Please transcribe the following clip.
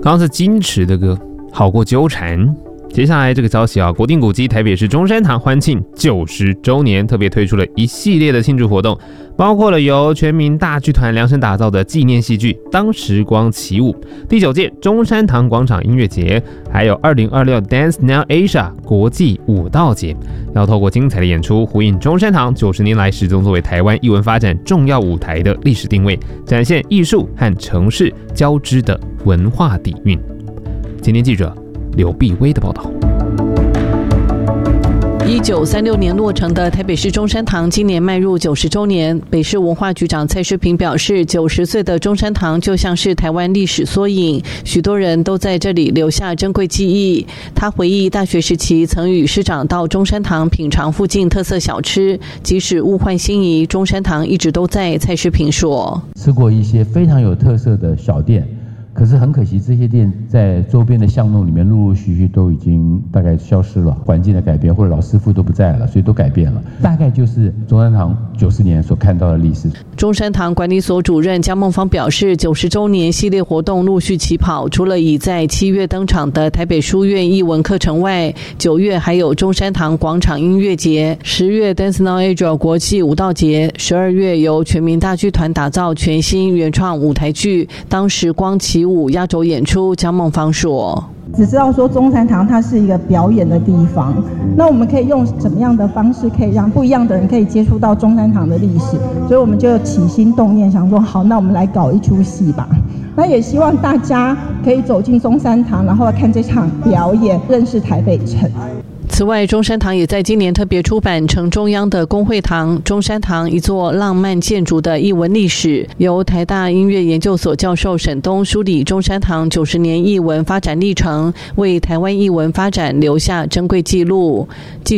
刚刚是金池的歌，好过纠缠。接下来这个消息啊，国定古迹台北市中山堂欢庆90周年，特别推出了一系列的庆祝活动，包括了由全民大剧团量身打造的纪念戏剧《当时光起舞》、第9届中山堂广场音乐节，还有2026 Dance Now Asia 国际舞蹈节，要透过精彩的演出，呼应中山堂90年来始终作为台湾艺文发展重要舞台的历史定位，展现艺术和城市交织的文化底蕴。今天记者刘碧薇的报道。 1936年落成的台北市中山堂今年迈入90周年。北市文化局长蔡世平表示，90岁的中山堂就像是台湾历史缩影，许多人都在这里留下珍贵记忆。他回忆大学时期曾与师长到中山堂品尝附近特色小吃，即使物换星移，中山堂一直都在。蔡世平说， 吃过一些非常有特色的小店，可是很可惜，这些店在周边的巷弄里面陆陆续续都已经大概消失了，环境的改变或者老师傅都不在了，所以都改变了。大概就是中山堂90年所看到的历史。 中山堂管理所主任江梦芳表示，90周年系列活动陆续起跑，除了已在7月登场的台北书院艺文课程外，9月还有中山堂广场音乐节，10月 Dance Now Asia 国际舞蹈节，12月由全民大剧团打造全新原创舞台剧《当时光起舞》压轴演出。江梦芳说， 只知道说中山堂它是一个表演的地方，那我们可以用怎么样的方式可以让不一样的人可以接触到中山堂的历史，所以我们就起心动念想说，好，那我们来搞一出戏吧。那也希望大家可以走进中山堂，然后看这场表演，认识台北城。 此外，中山堂也在今年特别出版城中央的公会堂，中山堂一座浪漫建筑的艺文历史，由台大音乐研究所教授沈东梳理中山堂90年艺文发展历程，为台湾艺文发展留下珍贵记录。